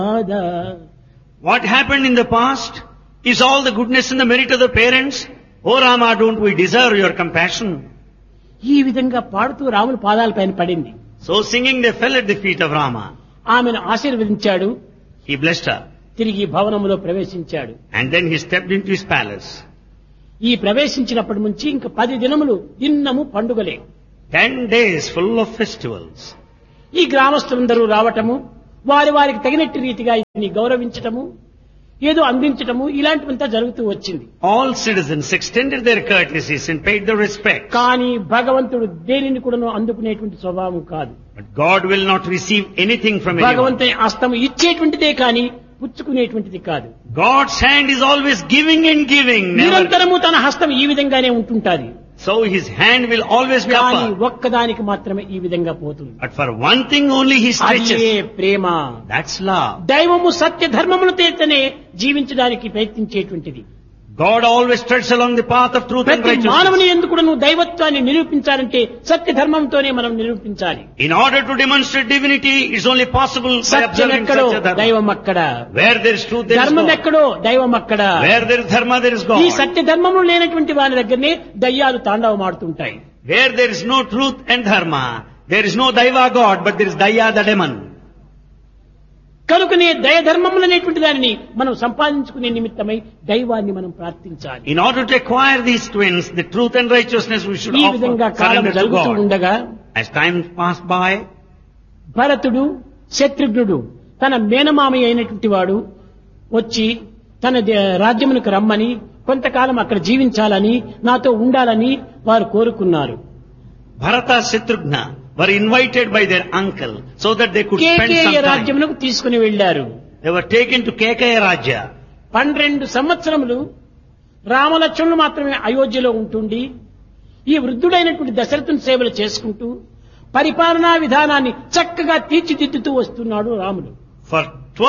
What happened in the past is all the goodness and the merit of the parents. Oh Rama, don't we deserve your compassion? ఈ విధంగా పాడుతూ రాముని పాదాలపైన పడింది. So singing, they fell at the feet of Rama. ఆమెను ఆశీర్వదించాడు. He blessed her. తిరిగి భవనములో ప్రవేశించాడు. And then he stepped into his palace. ఈ ప్రవేశించినప్పటి నుంచి ఇంకా 10 దినములు దిన్నము పండుగలే. 10 days full of festivals. ఈ గ్రామస్తులందరూ రావటము, వారికి తగినట్టు రీతిగా ఇతన్ని గౌరవించటము, ఏదో అందించటము, ఇలాంటివంతా జరుగుతూ వచ్చింది. All citizens extended their courtesies and paid their respect. కానీ భగవంతుడు దేనిని కూడాను అందుకునేటువంటి స్వభావం కాదు. But God will not receive anything from anyone. భగవంతుని హస్తము ఇచ్చేటువంటిదే కానీ పుచ్చుకునేటువంటిది కాదు. God's hand is always giving and giving. నిరంతరము తన హస్తం ఈ విధంగానే ఉంటుంటాది. So his hand will always be కానీ upper. ఒక్కదానికి మాత్రమే ఈ విధంగా పోతుంది. But for one thing only he stretches. అదే ప్రేమ. That's love. దైవము సత్య ధర్మమును తేతనే జీవించడానికి ప్రయత్నించేటువంటిది. God always treads along the path of truth and ప్రతి righteousness. మానవుని ఎందుకు నువ్వు దైవత్వాన్ని నిరూపించాలంటే సత్య ధర్మంతోనే మనం నిరూపించాలి. In order to demonstrate divinity, it's only possible by Satyam observing ఎక్కడో Satya Dharma. దైవం అక్కడ. Where there is truth, there is ధర్మం God. ఎక్కడో దైవం అక్కడ. Where there is dharma, there is ఈ God. సత్య ధర్మము లేనటువంటి వారి దగ్గరనే దయ్యాలు తాండవమాడుతుంటాయి. Where there is no truth and dharma, there is no daiva God, but there is daya the demon. కనుకనే దయ ధర్మములు అనేటువంటి దానిని మనం సంపాదించుకునే నిమిత్తమై దైవాన్ని మనం ప్రార్థించాలి. In order to acquire these twins, the truth and righteousness, we should ఈ offer విధంగా కాలం surrender to జరుగుతూ God. ఉండగా As time passed by, భరతుడు శత్రుఘ్నుడు తన మేనమామయ్య అయినటువంటి వాడు వచ్చి తన రాజ్యమునకు రమ్మని, కొంతకాలం అక్కడ జీవించాలని, నాతో ఉండాలని వారు కోరుకున్నారు. Bharata Shatrughna were invited by their uncle so that they could spend some Kekaya time. రాజ్యమునకు తీసుకుని వెళ్లారు. They were taken to Kekaya Rajya. 12 సంవత్సరములు రామలక్ష్మణులు మాత్రమే అయోధ్యలో ఉంటుండి ఈ వృద్ధుడైనటువంటి దశరథుని సేవలు చేసుకుంటూ పరిపాలనా విధానాన్ని చక్కగా తీర్చిదిద్దుతూ వస్తున్నాడు రాముడు. For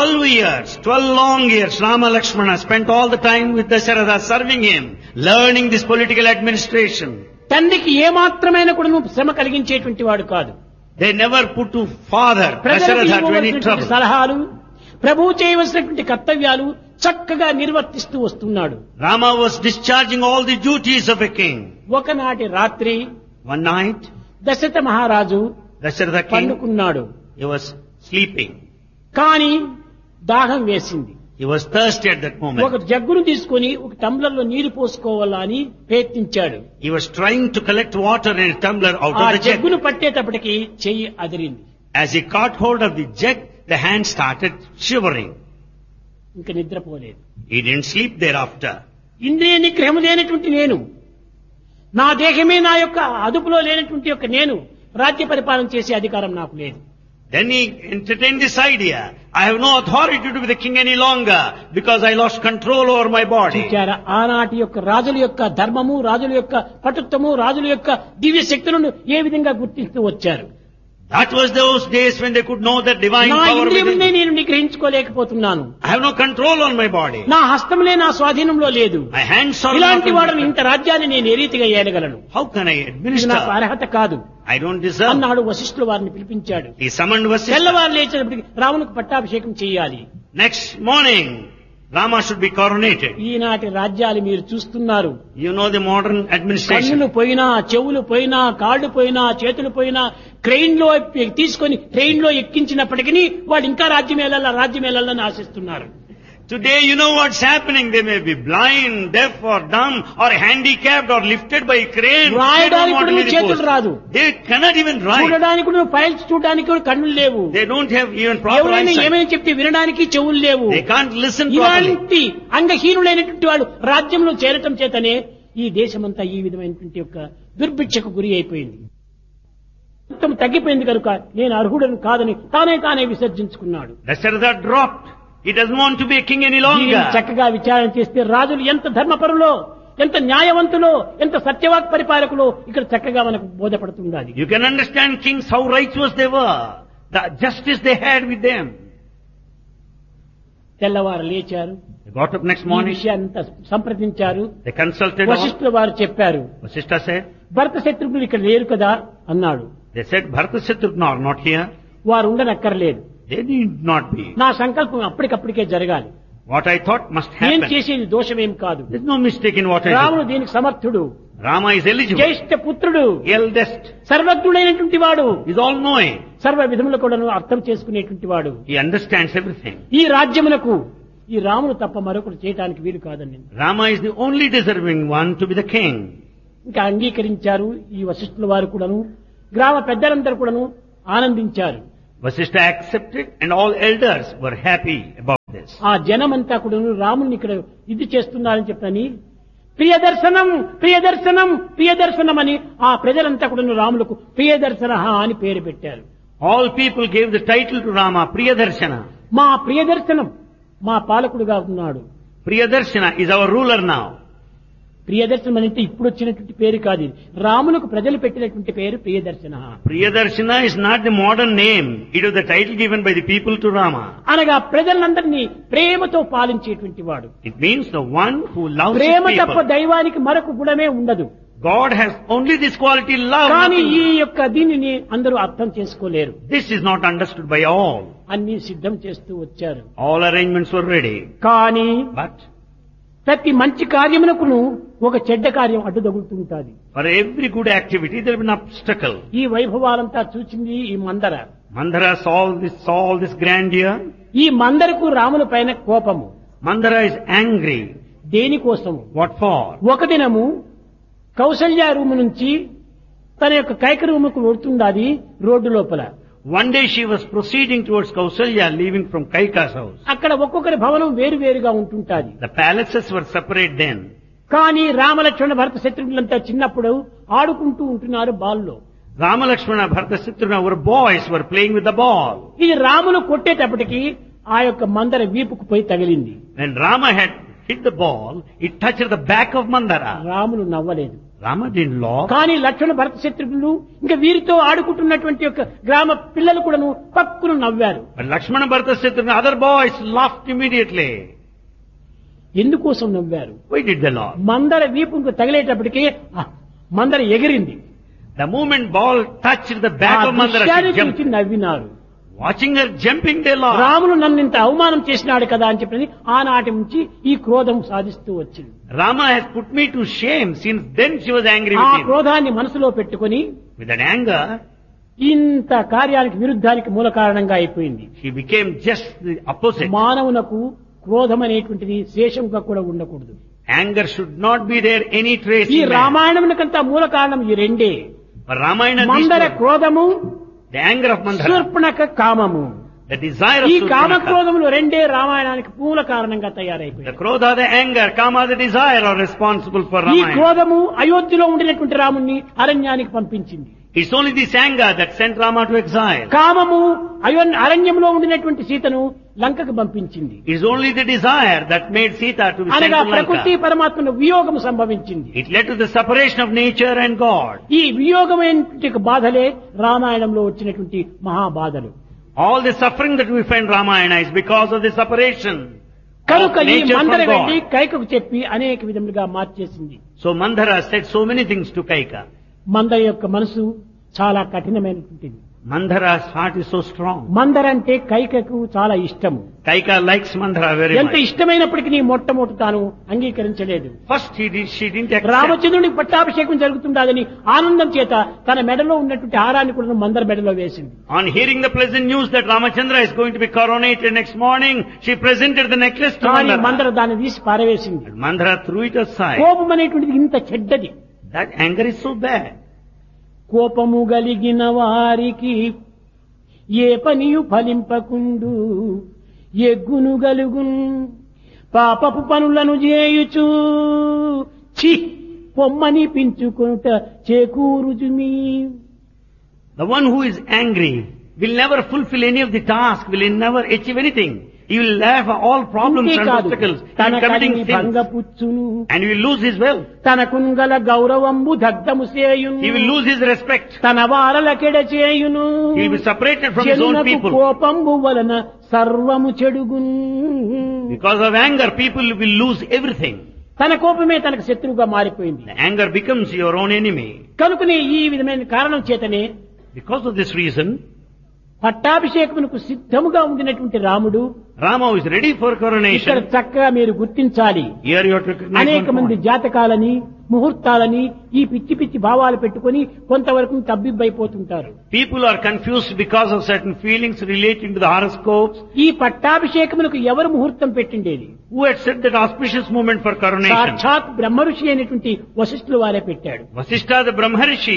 12 long years, Rama Lakshmana spent all the time with Dasharatha serving him, learning this political administration. తండ్రికి ఏమాత్రమైన కూడా శ్రమ కలిగించేటువంటి వాడు కాదు. They never put to father ప్రజలకు Dasharatha to any ఇవ్వవలసినటువంటి trouble. సలహాలు, ప్రభువు చేయవలసినటువంటి కర్తవ్యాలు చక్కగా నిర్వర్తిస్తూ వస్తున్నాడు. Rama was discharging all the duties of a king. ఒకనాటి రాత్రి One night, దశరథ మహారాజు Dasharatha king, పండుకున్నాడు. he was sleeping. కానీ దాహం వేసింది. He was thirsty at that ఒక moment. జగ్గును తీసుకొని ఒక టంబ్లర్లో నీరు పోసుకోవాలా అని ప్రయత్నించాడు. He was trying to collect water in a tumbler out ఆ of the jug. జగ్గును పట్టేటప్పటికి చెయ్యి అదిరింది. As he caught hold of the jug, the hand started shivering. ఇంక నిద్రపోలేదు. He didn't sleep thereafter. ఇంద్రియ నిగ్రహం లేనటువంటి నేను, నా దేహమే నా యొక్క అదుపులో లేనటువంటి యొక్క నేను రాజ్య పరిపాలన చేసే అధికారం నాకు లేదు. Then he entertained this idea. I have no authority to be the king any longer because I lost control over my body. చూచారా, ఆనాటి యొక్క రాజుల యొక్క ధర్మము, రాజుల యొక్క పటుత్వము, రాజుల యొక్క దివ్య శక్తులను ఏ విధంగా గుర్తిస్తూ వచ్చారు. That was those days when they could know that divine నా power ఇంద్రియమునే within. నేను నిగ్రహించుకోలేకపోతున్నాను. I have no control on my body. నా హస్తములే నా స్వాధీనంలో లేదు. My hands are ఇలాంటి not వాడని in ఇంత రాజ్యాన్ని నేను ఏ రీతిగా ఏలగలను? How can I ఇది నాకు administer? అర్హత కాదు I don't deserve. అన్నాడు. వశిష్ఠులు వారిని పిలిపించాడు. He summoned Vasishtha. తెల్లవారు లేచేటప్పటికి రామునికి పట్టాభిషేకం చేయాలి. Next morning, Rama should be coronated. ఈనాటి రాజ్యాలు మీరు చూస్తున్నారు. You know the modern administration. కన్నులు పోయినా, చెవులు పోయినా, కాళ్ళు పోయినా, చేతులు పోయినా, ట్రైన్ లో తీసుకొని ట్రైన్ లో ఎక్కించినప్పటికీ వాళ్ళు ఇంకా రాజ్యం వెళ్ళాలని ఆశిస్తున్నారు. Today, you know what's happening. They may be blind, deaf or dumb or handicapped or lifted by a crane. They don't రాయడానికి want to కూడా be the చేతులు post. రాదు. They cannot even write. చూడడానికి కూడా ఫైల్స్ చూడడానికి కూడా కన్నులు లేవు. They don't have even proper ఎవరైనా eyesight. ఏమైనా చెప్తే వినడానికి చెవులు లేవు. They can't listen properly. ఇలాంటి అంగహీనులైనటువంటి వాళ్ళు రాజ్యంలో చేరటం చేతనే ఈ దేశమంతా ఈ విధమైనటువంటి యొక్క దుర్భిక్షకు గురి అయిపోయింది. మొత్తం తగ్గిపోయింది కనుక నేను అర్హుడని కాదని తానే విసర్జించుకున్నాడు. Dasharatha dropped. He doesn't want to be a king any దీనిని longer. చక్కగా విచారణ చేస్తే రాజులు ఎంత ధర్మపరులో, ఎంత న్యాయవంతులో, ఎంత సత్యవాక్ పరిపాలకులో ఇక్కడ చక్కగా మనకు బోధపడుతుంది. You can understand kings how righteous they were. The justice they had with them. తెల్లవారు లేచారు. They got up next ఈ morning. విషయాన్ని సంప్రదించారు. They consulted all. వశిష్ఠుల వారు చెప్పారు. Vasishtha said, భరత శత్రుఘ్నులు ఇక్కడ లేరు కదా అన్నాడు. they said, Bharata Shatrughna are not here. వారు ఉండనక్కర్లేదు. They need not be. నా సంకల్పం అప్పటికప్పటికే జరగాలి. What I thought must నేను happen. చేసేది దోషమేం కాదు. There's no mistake in what I రాముడు do. దీనికి సమర్థుడు, Rama is eligible. జ్యేష్ఠ పుత్రుడు, Eldest. సర్వజ్ఞుడైనటువంటి వాడు, He's all knowing. సర్వ విధములు కూడా అర్థం చేసుకునేటువంటి వాడు. He understands everything. ఈ రాజ్యమునకు ఈ రాముడు తప్ప మరొకరు చేయటానికి వీలు కాదండి. Rama is the only deserving one to be the king. ఇంకా అంగీకరించారు ఈ వశిష్ఠుల వారు కూడాను, గ్రామ పెద్దలందరూ కూడాను ఆనందించారు. Vasishtha accepted and all elders were happy about this. ఆ జనమంతా కూడాను రాముని ఇక్కడ ఇది చేస్తున్నారని చెప్పని ప్రియదర్శనం ప్రియదర్శనం ప్రియదర్శనం అని ఆ ప్రజలంతా కూడాను రాములకు ప్రియదర్శన అని పేరు పెట్టారు. All people gave the title to Rama, Priyadarshana. మా ప్రియదర్శనం మా పాలకుడుగా ఉన్నాడు. Priyadarshana is our ruler now. ప్రియదర్శనం అంటే ఇప్పుడు వచ్చినటువంటి పేరు కాదు ఇది. రాములకు ప్రజలు పెట్టినటువంటి పేరు ప్రియదర్శన. Priyadarshana is not the modern name. It was the title given by the people to Rama. అనగా ప్రజలందరినీ ప్రేమతో పాలించేటువంటి వాడు. It means the one who loves his ప్రేమ తప్ప people. దైవానికి మరొక గుణమే ఉండదు. God has only this quality, love. కానీ nothing ఈ else. యొక్క దీనిని అందరూ అర్థం చేసుకోలేరు. This is not understood by all. అన్ని సిద్ధం చేస్తూ వచ్చారు. All arrangements were ready. కానీ But ప్రతి మంచి కార్యమునకును ఒక చెడ్డ కార్యం అడ్డు తగులుతుంటాది. for every good activity there will be an obstacle. ఈ వైభవాలంతా చూసింది ఈ మందర. Mandara saw all this grandeur. ఈ మందరకు రాముల పైన కోపము. Mandara is angry. దేనికోసము? What for? ఒక దినము కౌసల్య రూము నుంచి తన యొక్క కైక రూముకు వెళ్తుండాది రోడ్డు లోపల. One day she was proceeding towards Kausalya, leaving from Kaika's house. అక్కడ ఒక్కొక్కరి భవనం వేరువేరుగా ఉంటుంటాది. The palaces were separate then. కానీ రామలక్ష్మణ భరత శత్రుఘ్నులంతా చిన్నప్పుడు ఆడుకుంటూ ఉంటున్నారు బాల్లో. Rama, Lakshmana, Bharata, Shatrugna were boys, were playing with the ball. ఇది రాములు కొట్టేటప్పటికి ఆ యొక్క మందర వీపుకు పోయి తగిలింది. When Rama had hit the ball, it touched the back of Mandara. Ramulu నవ్వలేదు. Rama didn't laugh. కానీ లక్ష్మణ భరత శత్రుఘ్నులు ఇంకా వీరితో ఆడుకుంటున్నటువంటి యొక్క గ్రామ పిల్లలు కూడాను పక్కును నవ్వారు. But Lakshmana, Bharata, Shatrugna, other boys laughed immediately. ఎందుకోసం నవ్వారు? Why did they laugh? మందర వీపుకు తగిలేటప్పటికి మందర ఎగిరింది. The moment ball touched the back ఆ of Mandara, దృశ్యాన్ని she jumped. చూసి నవ్వినారు. Watching her jumping, they laughed. Ramulu నన్ను ఇంత అవమానం చేసినాడు కదా అని చెప్పి ఆనాటి నుంచి ఈ క్రోధం సాధిస్తూ వచ్చింది. Rama has put me to shame. Since then she was angry ఆ with him. క్రోధాన్ని మనసులో పెట్టుకొని With that anger, ఇంత కార్యానికి విరుద్ధానికి మూల కారణంగా అయిపోయింది. she became just the opposite. మానవునకు క్రోధం అనేటువంటిది శేషంగా కూడా ఉండకూడదు. Anger should not be there any trace ఈ in man. రామాయణమునకంతా మూల కారణం ఈ రెండే. For Ramayana, మందర క్రోధము, the anger of Mandara, Shurpanakha కామము. the desire ఈ of కామ Surpanakha, క్రోధములు రెండే రామాయణానికి మూల కారణంగా the తయారైపోయాయి. krodha, the anger, kama, the desire are responsible for ఈ Ramayana. క్రోధము అయోధ్యలో ఉండినటువంటి రాముణ్ణి అరణ్యానికి పంపించింది. It's only this anger that sent Rama to exile. కామము అరణ్యంలో ఉండినటువంటి సీతను లంకకు పంపించింది. It's only the desire that made Sita to be sent అనగా to ప్రకృతి Lanka. పరమాత్మను వియోగము సంభవించింది. It led to the separation of nature and God. ఈ వియోగమైనటువంటి బాధలే రామాయణంలో వచ్చినటువంటి మహాబాధలు. All the suffering that we find in Ramayana is because of the separation కనుక of ఈ nature మందర from వెళ్ళి God. కైకకు చెప్పి అనేక విధములుగా మార్చేసింది. So Mandara said so many things to Kaika. మందర యొక్క మనసు చాలా కఠినమైనటువంటిది. Mandara's heart is so strong. మందర అంటే కైకకు చాలా ఇష్టము. Kaika likes Mandara very ఎంత much. ఇష్టమైనప్పటికీ మొట్టమొదటి తాను అంగీకరించలేదు. First she didn't accept. రామచంద్రునికి పట్టాభిషేకం జరుగుతుండదని ఆనందం చేత తన మెడలో ఉన్నటువంటి హారాన్ని కూడా మందర మెడలో వేసింది. On hearing the pleasant news that Ramachandra is going to be coronated next morning, she presented the necklace to కానీ మందర Mandara. దాన్ని తీసి పారవేసింది. But Mandara threw it aside. కోపం అనేటువంటిది ఇంత చెడ్డది. That anger is so bad. కోపము గలిగిన వారికి ఏ పనియు ఫలింపకుండు, ఎగ్గును గలుగున్ పాపపు పనులను చేయుచు చి పొమ్మని పించుకొనుట చేకూరుజుమి. The one who is angry will never fulfill any of the task, will never achieve anything. He will have all problems and అంతేకాదు, obstacles. He తన will committing Kalimi sins. భంగపుచ్చును, And he will lose his wealth. తన కుంగల గౌరవంబు దగ్ధము చేయును, He will lose his respect. తన వారలకెడ చేయును. He will be separated from his own జనులకు people. కోపంబు వలన సర్వము చెడుగున్. Because of anger, people will lose everything. తన కోపమే తనకు శత్రువుగా మారిపోయింది. The anger becomes your own enemy. కనుకనే ఈ విధమైన కారణం చేతనే Because of this reason, పట్టాభిషేకమునకు సిద్ధముగా ఉండినటువంటి రాముడు Rama is ready for ఇక్కడ coronation. చక్కగా మీరు గుర్తించాలి. Here you have to recognize అనేక one మంది point. జాతకాలని ముహూర్తాలని ఈ పిచ్చి పిచ్చి భావాలు పెట్టుకొని కొంతవరకు తబ్బిబ్బైపోతుంటారు. People are confused because of certain feelings relating to the horoscopes. ఈ పట్టాభిషేకమునకు ఎవరు ముహూర్తం పెట్టిండేది? Who had set that auspicious moment for coronation? సాక్షాత్ బ్రహ్మఋషి అయినటువంటి వశిష్ఠుల వారే పెట్టాడు. Vasishtha the Brahmarishi.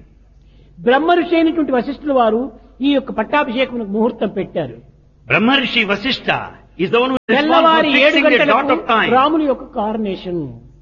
బ్రహ్మఋషి అయినటువంటి వశిష్ఠుల వారు ఈ యొక్క పట్టాభిషేకమునకు ముహూర్తం పెట్టారు. Brahmarishi Vasishtha is the one who is responsible తెల్లవారి for 7 fixing the dot గంటలకు of time. రాముని యొక్క కారణేషన్.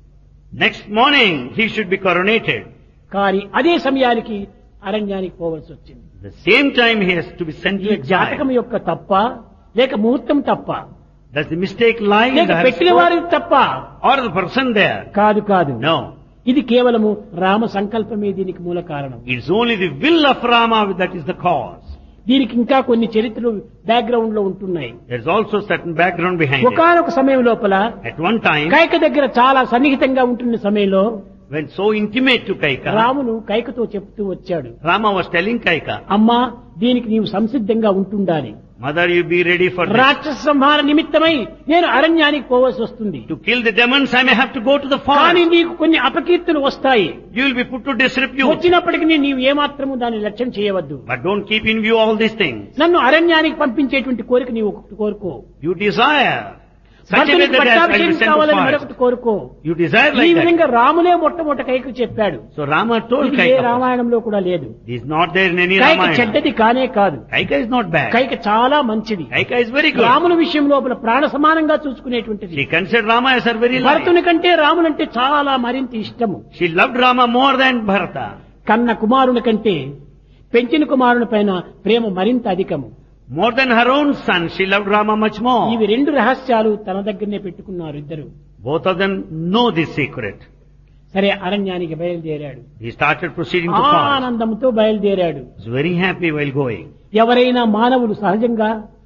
Next morning he should be coronated. కానీ అదే సమయానికి అరణ్యానికి పోవలసి వచ్చింది. The same time he has to be sent to ఈ జాతకం exile. యొక్క తప్ప లేక ముహూర్తం తప్ప Does the mistake lie in లేక the పెట్టిన horoscope వారికి తప్ప or the person there? కాదు కాదు. No. ఇది కేవలము రామ సంకల్పమే దీనికి మూల కారణం. It's only the will of Rama that is the cause. దీనికి ఇంకా కొన్ని చరిత్రలు బ్యాక్గ్రౌండ్ లో ఉంటున్నాయి. There's also certain background behind it. ఒకానొక సమయం లోపల At one time, కైక దగ్గర చాలా సన్నిహితంగా ఉంటున్న సమయంలో when so intimate to Kaika, రామును కైకతో చెప్తూ వచ్చాడు, Rama was telling Kaika, అమ్మా దీనికి నీవు సంసిద్ధంగా ఉంటుండాలి. Mother, you be ready for this. రాక్షస సంహార నిమిత్తమై నేను అరణ్యానికి పోవలసి వస్తుంది. To kill the demons, I may have to go to the కానీ forest. నీకు కొన్ని అపకీర్తులు వస్తాయి. You will be put to disrepute. వచ్చినప్పటికీ నీవు ఏమాత్రము దాన్ని లక్ష్యం చేయవద్దు. But don't keep in view all these things. నన్ను అరణ్యానికి పంపించేటువంటి కోరిక నీవు ఒకటి కోరుకో. You desire such a way భర్తనికి that I will పట్టాభిషేకం be sent to కావాలని forest. మరొకటి కోరుకో. You desire ఈ like that. విధంగా రామునే మొట్టమొదట కైకు చెప్పాడు. So Rama told ఇది ఏ Kaika, రామాయణంలో కూడా లేదు. this is not there in any Kaika Ramayana. చెడ్డది కానే కాదు. Kaika is not bad. Kaika చాలా మంచిది. Kaika is very good. రాముని విషయం లోపల ప్రాణ సమానంగా చూసుకునేటువంటిది. She considered Rama as her very life. భరతుని కంటే రామునంటే చాలా మరింత ఇష్టము. She loved Rama more than Bharata. కన్న కుమారుని కంటే పెంచిన కుమారుని పైన ప్రేమ మరింత అధికము. More than her own son, she loved Rama much more. ఇవి రెండు రహస్యాలు తన దగ్గరనే పెట్టుకున్నారు ఇద్దరు. Both of them know this secret. సరే అరణ్యానికి బయలుదేరాడు. He started proceeding to forest. ఆనందంతో బయలుదేరాడు. He was very happy while going. ఎవరైనా మానవులు సహజంగా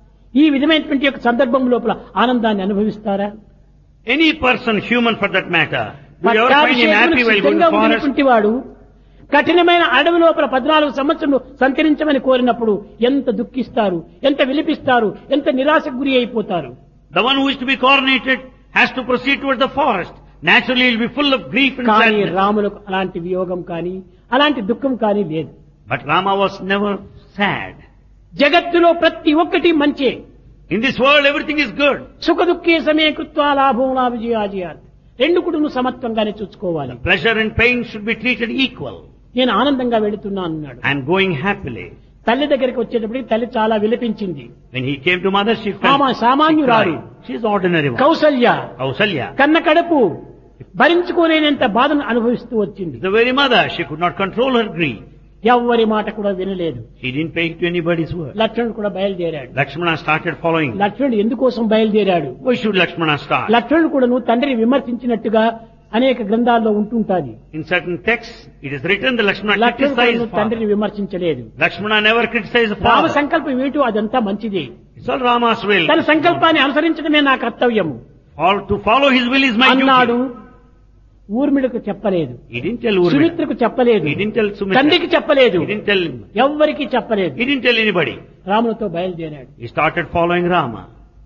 ఈ విధమైనటువంటి యొక్క సందర్భం లోపల ఆనందాన్ని అనుభవిస్తారా? Any person, human for that matter, will ever find him happy while going to the forest? పట్టాభిషేకం వాడు కఠినమైన అడవి లోపల 14 సంవత్సరాలు సంచరించమని కోరినప్పుడు ఎంత దుఃఖిస్తారు, ఎంత విలిపిస్తారు, ఎంత నిరాశకు గురి అయిపోతారు. The one who is to be coronated has to proceed towards the forest. Naturally, he will be full of grief and కానీ sadness. రాములకు అలాంటి వియోగం కానీ అలాంటి దుఃఖం కానీ లేదు. But Rama was never sad. జగత్తులో ప్రతి ఒక్కటి మంచే. In this world, everything is good. సుఖ దుఃఖే సమయ కృత్వా లాభం లా విజయాజయాత్. రెండు కుటుంబం సమత్వంగానే చూసుకోవాలి. Pleasure and pain should be treated equal. నేను ఆనందంగా వెళుతున్నాను అన్నాడు. I am going happily. తల్లి దగ్గరికి వచ్చేటప్పటికి తల్లి చాలా విలపించింది. When he came to mother, she felt ఆమె సామాన్యురాలు. she is ordinary one. Kaushalya Kausalya. కన్న కడుపు భరించుకోలేనంత బాధను అనుభవిస్తూ వచ్చింది. The very mother, she could not control her grief. ఎవ్వరి మాట కూడా వినలేదు. She didn't pay to anybody's word. లక్ష్మణుడు కూడా బయలుదేరాడు. Lakshmana started following. లక్ష్మణుడు ఎందుకోసం బయలుదేరాడు? Why should Lakshmana start? లక్ష్మణుడు కూడా నువ్వు తండ్రిని విమర్శించినట్టుగా అనేక గ్రంథాల్లో ఉంటుంటాది. In certain texts, it is written that Lakshmana లక్ష్మణుడు కూడా criticized నువ్వు father. తండ్రిని విమర్శించలేదు. Lakshmana never criticized the Rama father. సంకల్పం ఏమిటో అదంతా మంచిదే. It's all Rama's will. తన సంకల్పాన్ని అనుసరించడమే నా కర్తవ్యము To follow his will is my అన్నాడు. duty. ఊర్మిళకు చెప్పలేదు, He didn't tell Urmila. సుమిత్రకు చెప్పలేదు, He didn't tell Sumitra. తండ్రికి చెప్పలేదు, He didn't tell him. ఎవ్వరికి చెప్పలేదు. He didn't tell anybody. రాములతో బయలుదేరాడు. He started following Rama.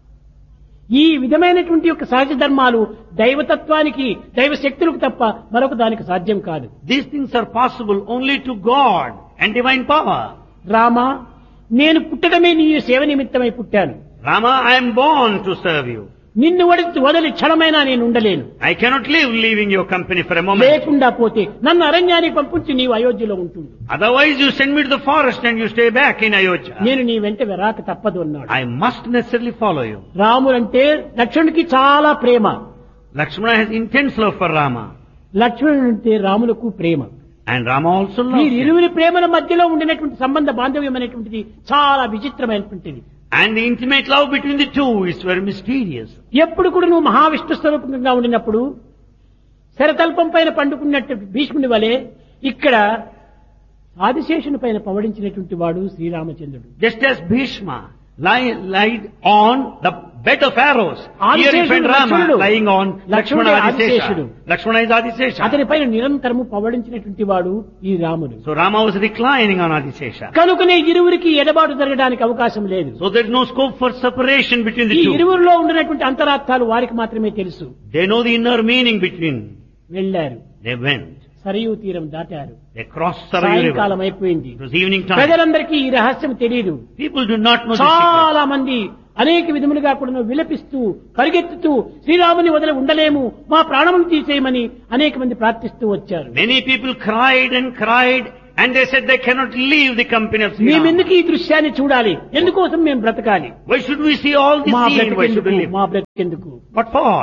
ఈ విధమైనటువంటి యొక్క సహజ ధర్మాలు దైవతత్వానికి దైవ శక్తులకు తప్ప మరొక దానికి సాధ్యం కాదు. These things are possible only to God and divine power. Rama నేను పుట్టడమే నీ సేవ నిమిత్తమై పుట్టాను. Rama, I am born to serve you. నిన్ను వదిలి క్షణమైనా నేను ఉండలేను. I cannot live leaving your company for a moment. లేకుండా పోతే నన్ను అరణ్యానికి పంపించి నీవు అయోధ్యలో ఉంటుంది. Otherwise you send me to the forest and you stay back in Ayodhya. నేను నీ వెంట రాక తప్పదు అన్నాడు. I must necessarily follow you. రాముడంటే లక్ష్మణుడికి చాలా ప్రేమ. Lakshmana has intense love for Rama. లక్ష్మణుడంటే రాములకు Prema. And Rama also loves ఈ him. ఇరువురి ప్రేమల మధ్యలో ఉండినటువంటి సంబంధ బాంధవ్యం అనేటువంటిది చాలా విచిత్రమైనటువంటిది. And the intimate love between the two is very mysterious. ఎప్పుడు కూడా నువ్వు మహావిష్ణు స్వరూపంగా ఉండినప్పుడు శరతల్పం పైన పండుకున్నట్టు భీష్ముని వలె ఇక్కడ ఆదిశేషుని పైన పవడించినటువంటి వాడు శ్రీరామచంద్రుడు. Just as Bhishma lied on the bed of arrows. Here you find Rama lying on Lakshmana Adisesha. Lakshmana is Adisesha. అతని పైన నిరంతరము పవడించినటువంటి వాడు ఈ రాముడు. So Rama was reclining on Adisesha. కనుకనే ఇరువురికి ఎడబాటు జరగడానికి అవకాశం లేదు. So there is no scope for separation between the ఈ two. ఇరువురిలో ఉండినటువంటి అంతరార్థాలు వారికి మాత్రమే తెలుసు. They know the inner meaning between. వెళ్ళారు. They went. సరయూ తీరం దాటారు. They crossed Sarayu River. సాయంకాలం అయిపోయింది. It was evening time. ప్రజలందరికీ ఈ రహస్యం తెలియదు. People do not know this secret. చాలా మంది అనేక విధములుగా కూడా విలపిస్తూ పరిగెత్తుతూ శ్రీరాముని వదిలి ఉండలేము, మా ప్రాణములు తీసేయమని అనేక మంది ప్రార్థిస్తూ వచ్చారు. Many people cried and cried and they said they cannot leave the company of Sri Rama. మేమెందుకు ఈ దృశ్యాన్ని చూడాలి, ఎందుకోసం మేము బ్రతకాలి, Why should we see all this మా scene? Why should we live? మా బ్రతికెందుకు. What for?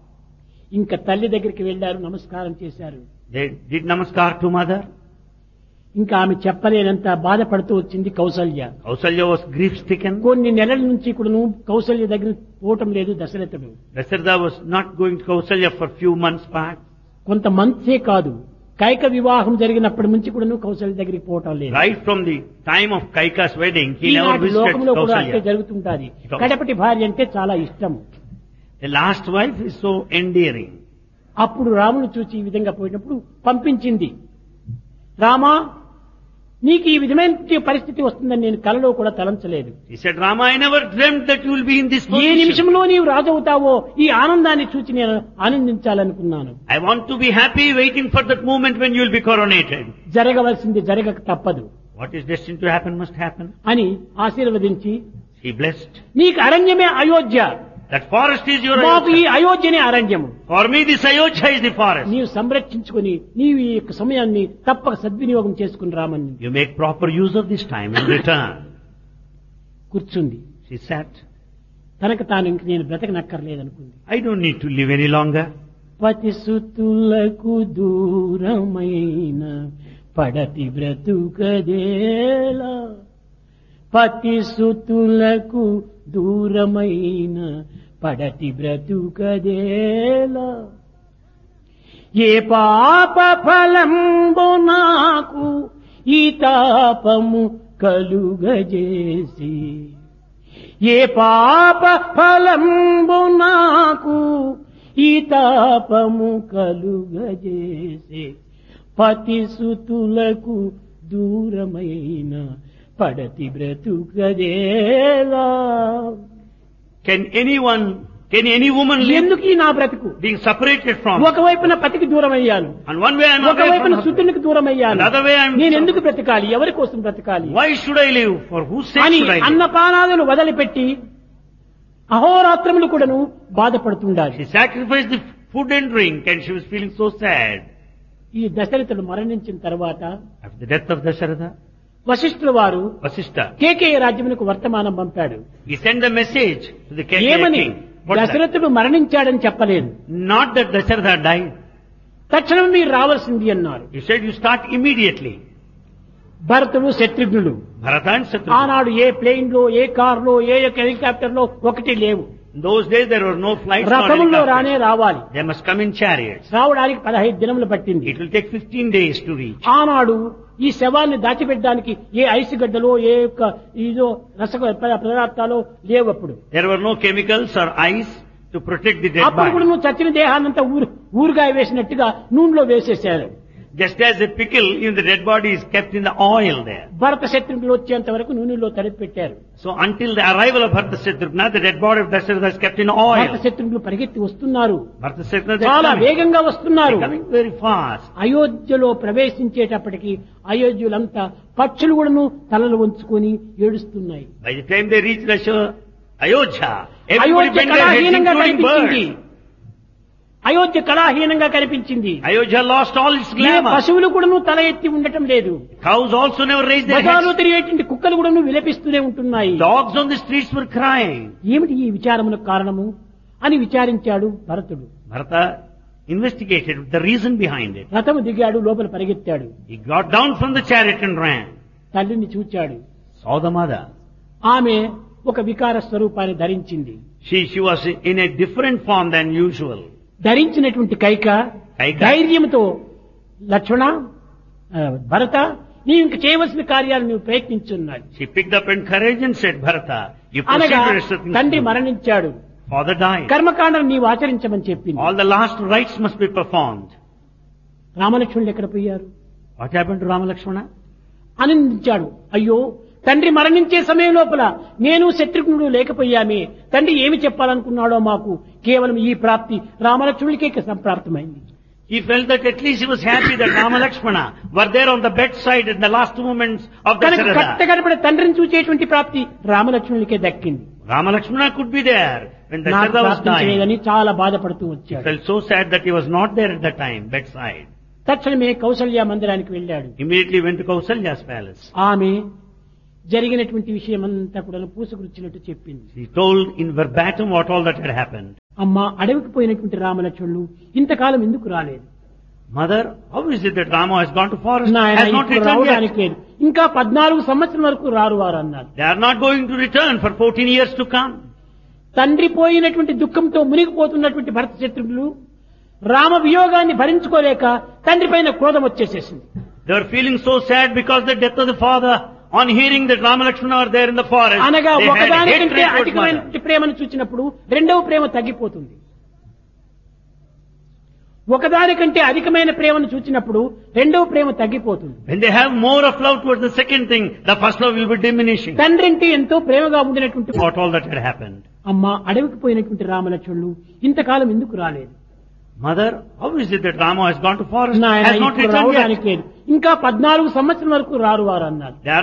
ఇంకా తల్లి దగ్గరికి వెళ్లారు, నమస్కారం చేశారు. They did namaskar to mother. ఇంకా ఆమె చెప్పలేనంత బాధపడుతూ వచ్చింది Kaushalya. Kausalya was grief stricken. కొన్ని నెలల నుంచి కూడాను కౌసల్య దగ్గర పోవటం లేదు దశరథుడు. Dasharatha was not going to Kausalya for few months back. కొంత మంత్సే కాదు, కైక వివాహం జరిగినప్పటి నుంచి కూడాను కౌసల్య దగ్గరికి పోవటం లేదు. Right from the time of Kaika's wedding, he never ఈనాటి visited లోకంలో కూడా అట్టే Kausalya. జరుగుతుంటాది. కడపటి భార్య అంటే చాలా ఇష్టం. The last wife is so endearing. అప్పుడు రాముడు చూచి ఈ విధంగా పోయినప్పుడు పంపించింది, రామా నీకు ఈ విధమైన పరిస్థితి వస్తుందని నేను కలలో కూడా తలంచలేదు. He said, Rama, I never dreamt that you will be in this A position. నిమిషంలో నీవు రాజవుతావో ఈ ఆనందాన్ని చూచి నేను ఆనందించాలనుకున్నాను. I want to be happy waiting for that moment when you will be coronated. జరగవలసింది జరగక తప్పదు What is destined to happen must happen. అని ఆశీర్వదించి, He blessed. నీకు అరణ్యమే Ayodhya, That forest is your మాకు ఈ Ayodhya. అయోధ్యనే అరణ్యము. For me this Ayodhya is the forest. నీవు సంరక్షించుకుని నీవు ఈ యొక్క సమయాన్ని తప్పక సద్వినియోగం చేసుకుని రామని You make proper use of this time in return. కూర్చుంది. She sat. తనకు తాను ఇంక నేను బ్రతకనక్కర్లేదనుకుంది. I don't need to live any longer. పతిసుతులకు దూరమైన పడతి బ్రతుకదేలా, పతిసుతులకు దూరమైన పడతి బ్రతుకదేలా, ఏ పాప ఫలంబు నాకు ఈ తాపము కలుగజేసి, ఏ పాప ఫలంబు నాకు ఈ తాపము కలుగజేసి, పతిసుతులకు దూరమైన పడతి బ్రతుకదేలా. Can any woman live ఎందుకు ఈ నా బ్రతుకు? being separated from? ఒకవైపున పతికి దూరం అయ్యాను, On one way I am away ఒకవైపున from her. సుతునికి దూరం అయ్యాను. Another way I am- నేను ఎందుకు బ్రతకాలి, ఎవరి కోసం బ్రతకాలి Why should I live? For whose sake అని should I live? అన్నపానాదులు వదిలిపెట్టి అహోరాత్రములు కూడాను బాధపడుతుండాలి. She sacrificed the food and drink and she was feeling so sad. ఈ దశరథుడు మరణించిన తర్వాత After the death of Dasharatha, వశిష్ఠుల వారు Vasishtha, కేకేయ రాజ్యమునకు వర్తమానం పంపాడు. he sent a message to the king. ఏమని? What's that? దశరథుడు మరణించాడని చెప్పలేదు. Not that Dasharatha died. తక్షణం మీరు రావాల్సింది అన్నారు. He said you start immediately. భరతుడు శత్రుఘ్నుడు Bharata and Shatrugna. ఆనాడు ఏ ప్లేన్ లో ఏ కార్ లో ఏ హెలికాప్టర్ లో ఒకటి లేవు. In those days there were no flights nor రథముల్లో రానే helicopters. రావాలి. They must come in chariots. రావడానికి 15 దినములు పట్టింది. It will take 15 days to reach. ఆనాడు ఈ శవాన్ని దాచిపెట్టడానికి ఏ ఐస్ గడ్డలో ఏ యొక్క ఇదో పదార్థాలు లేవు. అప్పుడు There were no chemicals or ice to protect the dead అప్పుడు కూడా body. నువ్వు చచ్చిన దేహాన్నంతా ఊరుగాయ వేసినట్టుగా నూనెలో వేసేసారు. Just as a pickle, even the dead body is kept in the oil there. భరత శత్రుఘ్నులు వచ్చేంత వరకు నూనెలో తడిపి పెట్టారు. So until the arrival of Bharata Shatrugna, the dead body of Dasharatha is kept in oil. భరత శత్రుఘ్నులు పరిగెత్తి వస్తున్నారు, Bharata Shatrugna, they చాలా are coming. వేగంగా వస్తున్నారు. They're coming very fast. అయోధ్యలో ప్రవేశించేటప్పటికి అయోధ్యులంతా పక్షులు కూడాను తలలు వంచుకొని ఏడుస్తున్నాయి. By the time they reach Ayodhya, everybody Ayodhya bent their heads, కళాహీనంగా including కనిపించింది. birds. అయోధ్య కళాహీనంగా కనిపించింది. Ayodhya lost all its ఏ glamour. పశువులు కూడాను తల ఎత్తి ఉండటం లేదు. Cows also never raised their బజార్లో heads. తిరిగేటువంటి కుక్కలు కూడాను విలపిస్తూనే ఉంటున్నాయి. Dogs on the streets were crying. ఏమిటి ఈ విచారమునకు కారణము అని విచారించాడు భరతుడు. Bharata investigated the reason behind it. రథము దిగాడు, లోపల పరిగెత్తాడు. He got down from the chariot and ran. తల్లిని చూచాడు. Saw the mother. ఆమె ఒక వికార స్వరూపాన్ని ధరించింది. She was in a different form than usual. ధరించినటువంటి కైక కైక. ధైర్యంతో లక్ష్మణ భరత నీవు ఇంక చేయవలసిన కార్యాలు నువ్వు ప్రయత్నించున్నాడు. She picked up and courage and said, Bharata, you proceed అనగా to rest of things. తండ్రి మరణించాడు, Father died. కర్మకాండను నీవు ఆచరించమని చెప్పింది. All the last rites must be performed. రామలక్ష్మణులు ఎక్కడ పోయారు? What happened to Rama Lakshmana? ఆనందించాడు. అయ్యో, తండ్రి మరణించే సమయం లోపల నేను శత్రుఘ్నుడు లేకపోయామే, తండ్రి ఏమి చెప్పాలనుకున్నాడో మాకు కేవలం ఈ ప్రాప్తి రామలక్ష్మణులకే సంప్రాప్తమైంది. He felt that at least he was happy that Rama Lakshmana were there on the bedside in the last moments of the కనుక Dasharatha. కట్టగడపడే తండ్రిని చూచేటువంటి ప్రాప్తి రామలక్ష్మణులకే దక్కింది. Rama Lakshmana could be there when the నాకు Dasharatha was dying. ప్రాప్తించలేదని చాలా బాధపడుతూ He వచ్చాడు. felt so sad that he was not there at that time, bedside. తక్షణమే కౌసల్య మందిరానికి వెళ్ళాడు. Immediately went to Kausalya's palace. ఆమె జరిగినటువంటి విషయం అంతా కూడా పూసగుచ్చినట్టు చెప్పింది. He told in verbatim what all that had happened. అమ్మ, అడవికి పోయినటువంటి రామలక్ష్మణులు ఇంతకాలం ఎందుకు రాలేదు? Mother, how is it that Rama has gone to forest, నాయన has not ఇప్పుడు returned రావడానికి yet? లేదు, ఇంకా 14 సంవత్సరం వరకు రారు వారు అన్నారు. They are not going to return for 14 years to come. తండ్రి పోయినటువంటి దుఃఖంతో మునిగిపోతున్నటువంటి భరత శత్రుఘ్నులు రామ వియోగాన్ని భరించుకోలేక తండ్రి పైన క్రోధం వచ్చేసేసింది. They were feeling so sad because the death of the father. On hearing that Rama Lakshmana are there in the forest, అనగా they had ఒకదానికంటే hatred towards mother. అధికమైనటువంటి ప్రేమను చూచినప్పుడు రెండవ ప్రేమ తగ్గిపోతుంది. ఒకదానికంటే అధికమైన ప్రేమను చూచినప్పుడు రెండవ ప్రేమ తగ్గిపోతుంది. When they have more of love towards the second thing, the first love will be diminishing. తండ్రి అంటే ఎంతో ప్రేమగా ఉండినటువంటి What all that had happened. అమ్మ, అడవికి పోయినటువంటి రామలక్ష్మణులు ఇంతకాలం ఎందుకు రాలేదు? Mother, how is it that Rama has gone to forest, నాయన has not ఇప్పుడు returned yet? రావడానికి లేదు, ఇంకా 14 సంవత్సరం వరకు రారు వారు అన్నారు. They are